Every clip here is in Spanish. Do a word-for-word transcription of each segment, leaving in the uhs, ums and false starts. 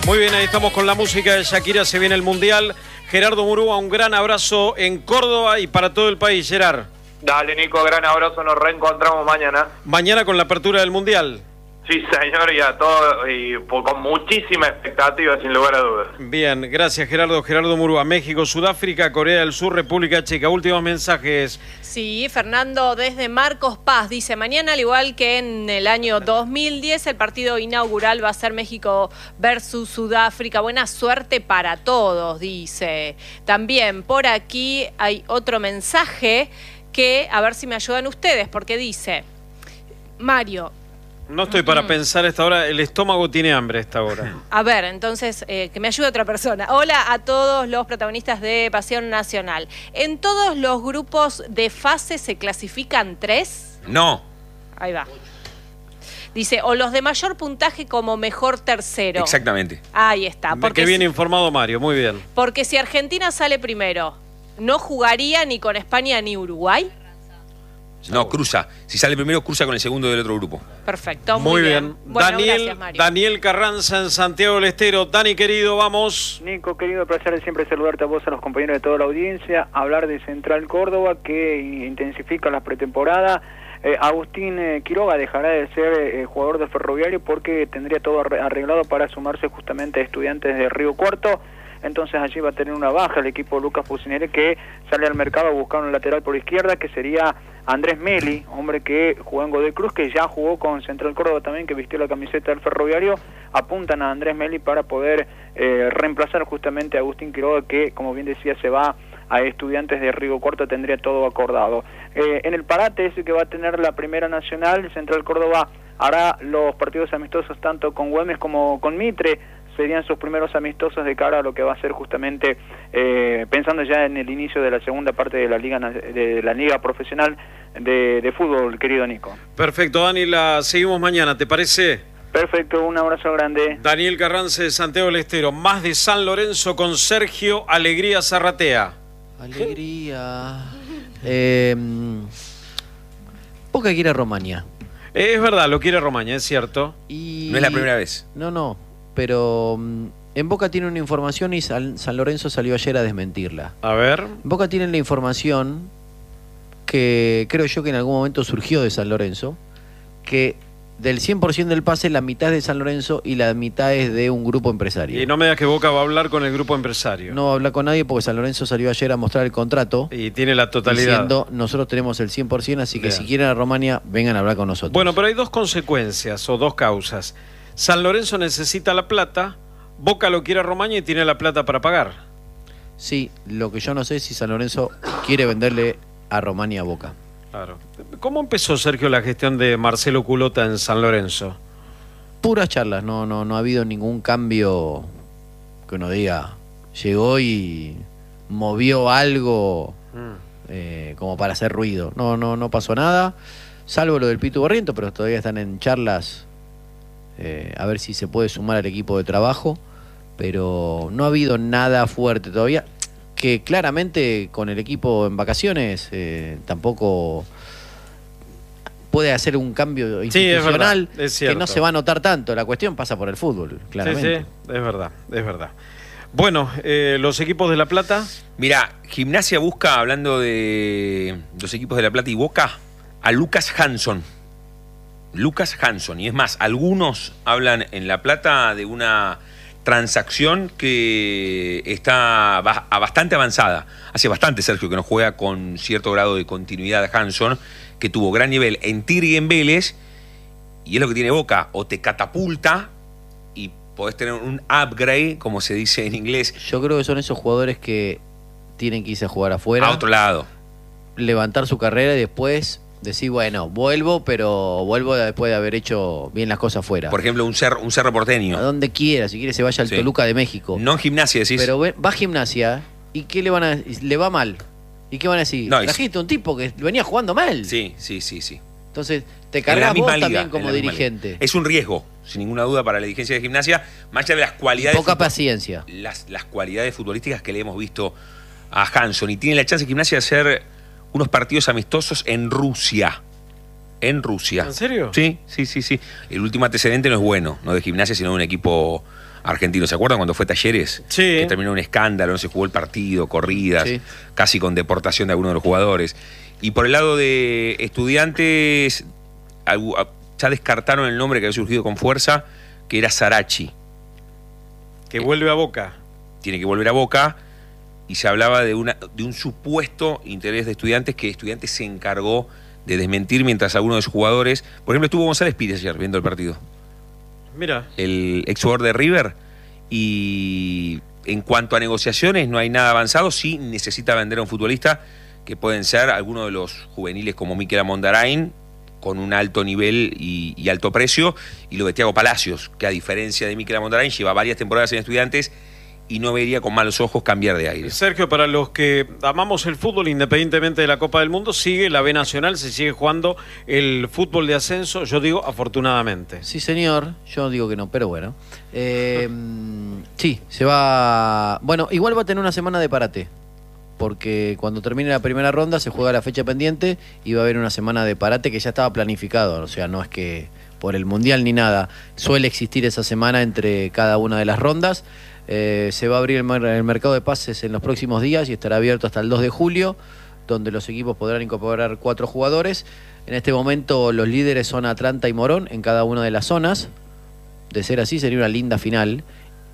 Muy bien, ahí estamos con la música de Shakira, se viene el Mundial. Gerardo Murúa, un gran abrazo en Córdoba y para todo el país, Gerard. Dale, Nico, gran abrazo, nos reencontramos mañana. Mañana con la apertura del Mundial. Sí, señor, y a todo, y con muchísima expectativa, sin lugar a dudas. Bien, gracias Gerardo. Gerardo Murúa, México, Sudáfrica, Corea del Sur, República Checa. Últimos mensajes. Sí, Fernando desde Marcos Paz dice, mañana al igual que en el año dos mil diez, el partido inaugural va a ser México versus Sudáfrica. Buena suerte para todos, dice. También por aquí hay otro mensaje que, a ver si me ayudan ustedes, porque dice, Mario... No estoy para mm. pensar a esta hora, el estómago tiene hambre a esta hora. A ver, entonces, eh, que me ayude otra persona. Hola a todos los protagonistas de Pasión Nacional. ¿En todos los grupos de fase se clasifican tres? No. Ahí va. Dice, o los de mayor puntaje como mejor tercero. Exactamente. Ahí está. Porque bien si, informado Mario, muy bien. Porque si Argentina sale primero, ¿no jugaría ni con España ni Uruguay? No, cruza. Si sale primero, cruza con el segundo del otro grupo. Perfecto, muy, muy bien. bien. Bueno, Daniel, gracias, Mario. Daniel Carranza en Santiago del Estero. Dani, querido, vamos. Nico, querido, placer de siempre saludarte a vos, a los compañeros de toda la audiencia. Hablar de Central Córdoba, que intensifica la pretemporada. Eh, Agustín eh, Quiroga dejará de ser eh, jugador de Ferroviario porque tendría todo arreglado para sumarse justamente a Estudiantes de Río Cuarto. Entonces allí va a tener una baja el equipo de Lucas Pucineri, que sale al mercado a buscar un lateral por izquierda, que sería Andrés Meli, hombre que jugó en Godoy Cruz, que ya jugó con Central Córdoba también, que vistió la camiseta del Ferroviario. Apuntan a Andrés Meli para poder eh, reemplazar justamente a Agustín Quiroga, que como bien decía se va a Estudiantes de Río Cuarto, tendría todo acordado. Eh, en el parate ese que va a tener la Primera Nacional, Central Córdoba hará los partidos amistosos tanto con Güemes como con Mitre. Serían sus primeros amistosos de cara a lo que va a ser justamente, eh, pensando ya en el inicio de la segunda parte de la liga de la liga profesional de, de fútbol, querido Nico. Perfecto, Dani, la seguimos mañana, ¿te parece? Perfecto, un abrazo grande. Daniel Carranza de Santiago del Estero, más de San Lorenzo con Sergio Alegría Zarratea. Alegría. eh, Boca quiere a Romaña. Eh, es verdad, lo quiere Romaña, es cierto. Y... No es la primera vez. No, no. Pero en Boca tiene una información y San Lorenzo salió ayer a desmentirla. A ver. En Boca tienen la información que creo yo que en algún momento surgió de San Lorenzo, que del cien por ciento del pase la mitad es de San Lorenzo y la mitad es de un grupo empresario. Y no me digas que Boca va a hablar con el grupo empresario. No va a hablar con nadie porque San Lorenzo salió ayer a mostrar el contrato. Y tiene la totalidad. Diciendo, nosotros tenemos el cien por ciento, así que Bien. Si quieren a Romaña, vengan a hablar con nosotros. Bueno, pero hay dos consecuencias o dos causas. San Lorenzo necesita la plata, Boca lo quiere a Romaña y tiene la plata para pagar. Sí, lo que yo no sé es si San Lorenzo quiere venderle a Romaña a Boca. Claro. ¿Cómo empezó, Sergio, la gestión de Marcelo Culota en San Lorenzo? Puras charlas, no, no, no ha habido ningún cambio que uno diga, llegó y movió algo mm. eh, como para hacer ruido. No, no, no pasó nada, salvo lo del Pitu Barriento, pero todavía están en charlas. Eh, a ver si se puede sumar al equipo de trabajo, pero no ha habido nada fuerte todavía, que claramente con el equipo en vacaciones eh, tampoco puede hacer un cambio institucional, sí, es verdad, es que no se va a notar tanto. La cuestión pasa por el fútbol, claramente. Sí, sí, es verdad, es verdad. Bueno, eh, los equipos de La Plata. Mira, Gimnasia busca, hablando de los equipos de La Plata y Boca, a Lucas Hanson. Lucas Hanson, y es más, algunos hablan en La Plata de una transacción que está a bastante avanzada. Hace bastante, Sergio, que no juega con cierto grado de continuidad Hanson, que tuvo gran nivel en Tigre y en Vélez, y es lo que tiene Boca, o te catapulta y podés tener un upgrade, como se dice en inglés. Yo creo que son esos jugadores que tienen que irse a jugar afuera, a otro lado, levantar su carrera y después decir, bueno, vuelvo, pero vuelvo después de haber hecho bien las cosas fuera. Por ejemplo, un cerro, un cerro porteño. A donde quiera, si quiere se vaya al sí. Toluca de México. No en Gimnasia, decís. Pero va a Gimnasia, ¿y qué le van a le va mal? ¿Y qué van a decir? No, Trajiste un tipo que venía jugando mal. Sí, sí, sí, sí. Entonces, te cargas vos liga, también como dirigente. Es un riesgo, sin ninguna duda, para la dirigencia de Gimnasia, más allá de las cualidades... Y poca paciencia. Las, las cualidades futbolísticas que le hemos visto a Hanson. Y tiene la chance de Gimnasia de hacer unos partidos amistosos en Rusia. En Rusia. ¿En serio? Sí, sí, sí, sí. El último antecedente no es bueno, no de Gimnasia, sino de un equipo argentinos. ¿Se acuerdan cuando fue Talleres? Sí. Que terminó un escándalo, no se jugó el partido, corridas, Sí. casi con deportación de algunos de los jugadores. Y por el lado de Estudiantes, algu- ya descartaron el nombre que había surgido con fuerza, que era Sarachi. Que vuelve a Boca. Tiene que volver a Boca, y se hablaba de, una, de un supuesto interés de Estudiantes que Estudiantes se encargó de desmentir, mientras algunos de sus jugadores, por ejemplo, estuvo González Pires ayer viendo el partido, Mira. el ex jugador de River, y en cuanto a negociaciones no hay nada avanzado. Sí necesita vender a un futbolista, que pueden ser algunos de los juveniles como Mikel Amondarain, con un alto nivel y, y alto precio, y lo de Thiago Palacios, que a diferencia de Mikel Amondarain lleva varias temporadas en Estudiantes y no vería con malos ojos cambiar de aire. Sergio, para los que amamos el fútbol, independientemente de la Copa del Mundo, sigue la B Nacional, se sigue jugando el fútbol de ascenso, yo digo afortunadamente. Sí, señor. Yo digo que no, pero bueno. Eh, sí, se va... Bueno, igual va a tener una semana de parate, porque cuando termine la primera ronda se juega la fecha pendiente y va a haber una semana de parate que ya estaba planificado. O sea, no es que por el Mundial ni nada. Suele existir esa semana entre cada una de las rondas. Eh, se va a abrir el, mer- el mercado de pases en los próximos días y estará abierto hasta el dos de julio, donde los equipos podrán incorporar cuatro jugadores. En este momento los líderes son Atlanta y Morón en cada una de las zonas. De ser así sería una linda final.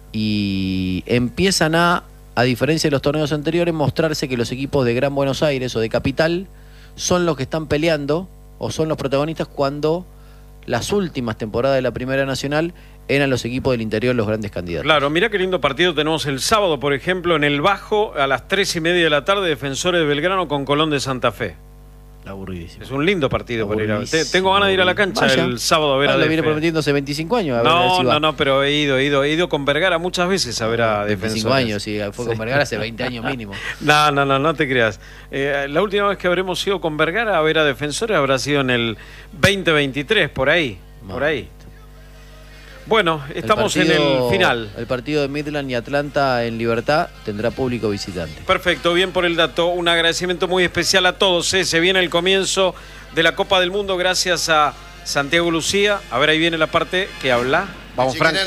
Y empiezan a, a diferencia de los torneos anteriores, mostrarse que los equipos de Gran Buenos Aires o de Capital son los que están peleando o son los protagonistas, cuando las últimas temporadas de la Primera Nacional eran los equipos del interior los grandes candidatos. Claro, mirá qué lindo partido tenemos el sábado, por ejemplo, en el Bajo, a las tres y media de la tarde, Defensores de Belgrano con Colón de Santa Fe. Aburridísimo. Es un lindo partido para ir a ver. Te- Aburridísimo. Tengo ganas de ir a la cancha Vaya. el sábado a ver Ah, a lo viene Defe. prometiendo hace veinticinco años. A ver, a ver No, si va. no, no, pero he ido, he ido, he ido con Vergara muchas veces a ver a veinticinco Defensores. años, sí, fue con Vergara hace veinte años mínimo. No, no, no, no te creas. Eh, la última vez que habremos ido con Vergara a ver a Defensores habrá sido en el veinte veintitrés, por ahí, por ahí. Bueno, estamos El partido- en el final. El partido de Midland y Atlanta en Libertad tendrá público visitante. Perfecto, bien por el dato. Un agradecimiento muy especial a todos. ¿eh? Se viene el comienzo de la Copa del Mundo gracias a Santiago Lucía. A ver, ahí viene la parte que habla. Vamos, Frank.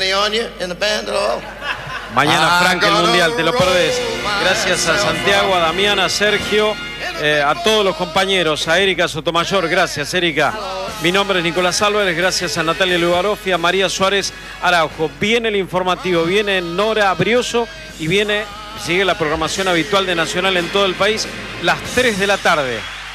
Mañana, Frank, el Mundial, te lo perdés. Gracias a Santiago, a Damián, a Sergio, eh, a todos los compañeros, a Erika Sotomayor. Gracias, Erika. Mi nombre es Nicolás Álvarez. Gracias a Natalia Lugarofi, a María Suárez Araujo. Viene el informativo, viene Nora Brioso y viene, sigue la programación habitual de Nacional en todo el país, las tres de la tarde.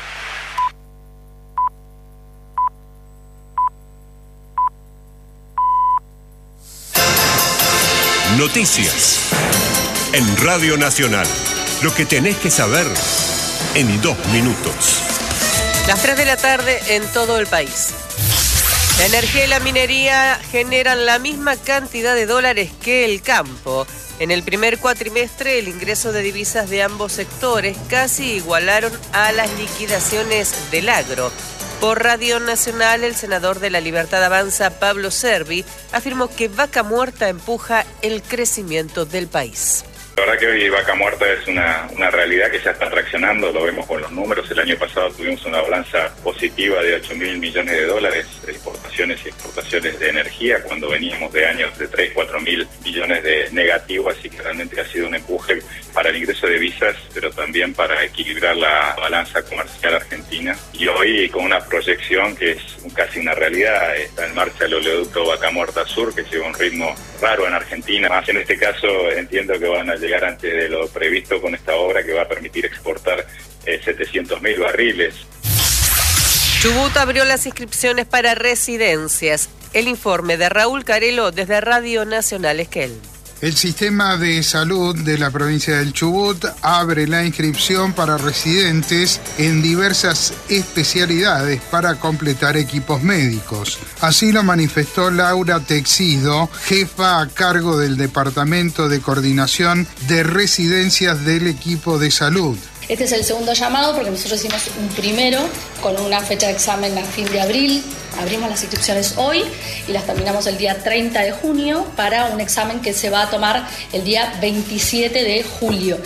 Noticias en Radio Nacional. Lo que tenés que saber en dos minutos. Las tres de la tarde en todo el país. La energía y la minería generan la misma cantidad de dólares que el campo. En el primer cuatrimestre, el ingreso de divisas de ambos sectores casi igualaron a las liquidaciones del agro. Por Radio Nacional, el senador de La Libertad Avanza, Pablo Servi, afirmó que Vaca Muerta empuja el crecimiento del país. La verdad que hoy Vaca Muerta es una, una realidad que ya está traccionando, lo vemos con los números. El año pasado tuvimos una balanza positiva de ocho mil millones de dólares de importaciones y exportaciones de energía, cuando veníamos de años de tres, cuatro mil millones de negativo, así que realmente ha sido un empuje para el ingreso de divisas, pero también para equilibrar la balanza comercial argentina. Y hoy con una proyección que es casi una realidad, está en marcha el oleoducto Vaca Muerta Sur, que lleva un ritmo raro en Argentina. Más en este caso entiendo que van a llegar antes de lo previsto con esta obra, que va a permitir exportar eh, setecientos mil barriles. Chubut abrió las inscripciones para residencias. El informe de Raúl Carelo desde Radio Nacional Esquel. El sistema de salud de la provincia del Chubut abre la inscripción para residentes en diversas especialidades para completar equipos médicos. Así lo manifestó Laura Texido, jefa a cargo del Departamento de Coordinación de Residencias del equipo de salud. Este es el segundo llamado porque nosotros hicimos un primero con una fecha de examen a fin de abril. Abrimos las inscripciones hoy y las terminamos el día treinta de junio para un examen que se va a tomar el día veintisiete de julio.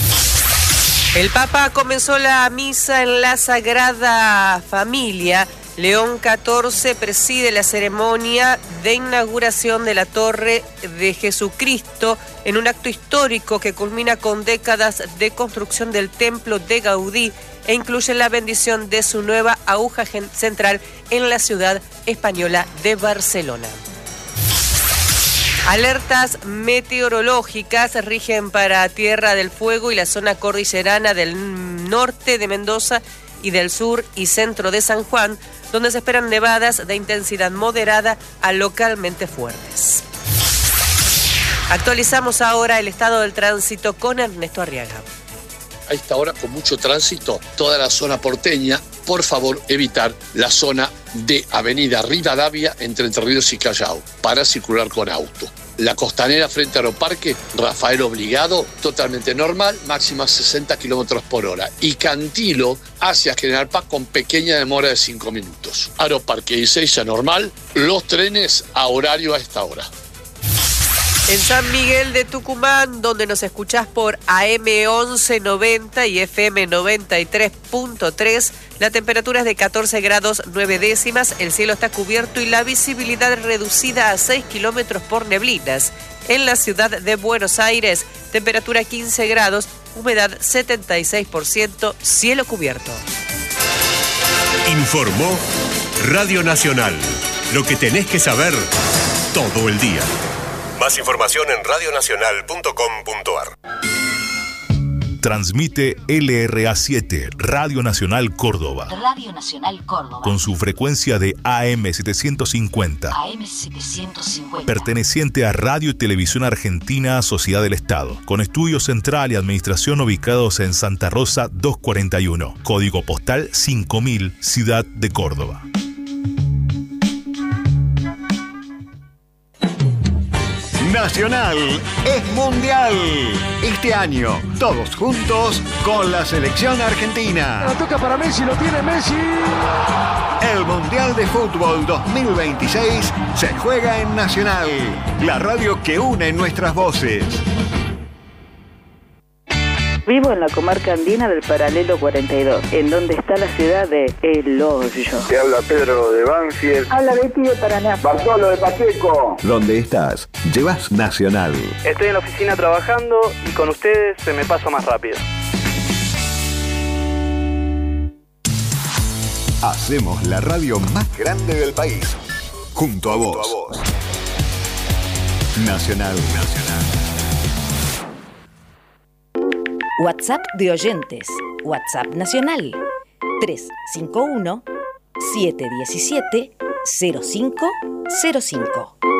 El Papa comenzó la misa en la Sagrada Familia León catorce preside la ceremonia de inauguración de la Torre de Jesucristo en un acto histórico que culmina con décadas de construcción del templo de Gaudí e incluye la bendición de su nueva aguja central en la ciudad española de Barcelona. Alertas meteorológicas rigen para Tierra del Fuego y la zona cordillerana del norte de Mendoza y del sur y centro de San Juan, donde se esperan nevadas de intensidad moderada a localmente fuertes. Actualizamos ahora el estado del tránsito con Ernesto Arriaga. A esta hora, con mucho tránsito, toda la zona porteña, por favor, evitar la zona de Avenida Rivadavia entre Entre Ríos y Callao para circular con auto. La costanera frente a Aeroparque, Rafael Obligado, totalmente normal, máxima sesenta kilómetros por hora. Y Cantilo hacia General Paz con pequeña demora de cinco minutos. Aeroparque y Ezeiza normal, los trenes a horario a esta hora. En San Miguel de Tucumán, donde nos escuchás por A M once noventa y F M noventa y tres punto tres, la temperatura es de catorce grados nueve décimas, el cielo está cubierto y la visibilidad reducida a seis kilómetros por neblinas. En la ciudad de Buenos Aires, temperatura quince grados, humedad setenta y seis por ciento, cielo cubierto. Informó Radio Nacional. Lo que tenés que saber todo el día. Más información en radio nacional punto com punto a r. Transmite L R A siete, Radio Nacional Córdoba. Radio Nacional Córdoba. Con su frecuencia de A M setecientos cincuenta. A M setecientos cincuenta. Perteneciente a Radio y Televisión Argentina, Sociedad del Estado. Con estudio central y administración ubicados en Santa Rosa doscientos cuarenta y uno. Código postal cinco mil, Ciudad de Córdoba. Nacional es mundial. Este año, todos juntos con la selección argentina. La toca para Messi, lo tiene Messi. El Mundial de Fútbol dos mil veintiséis se juega en Nacional, la radio que une nuestras voces. Vivo en la comarca andina del Paralelo cuarenta y dos, en donde está la ciudad de El Hoyo. Te habla Pedro de Banfield. Habla Betty de Paraná. Bartolo de Pacheco. ¿Dónde estás? Llevas Nacional. Estoy en la oficina trabajando y con ustedes se me pasa más rápido. Hacemos la radio más grande del país. Junto a vos. Junto a vos. Nacional. Nacional. WhatsApp de oyentes. WhatsApp nacional. tres cinco uno, siete uno siete, cero cinco cero cinco.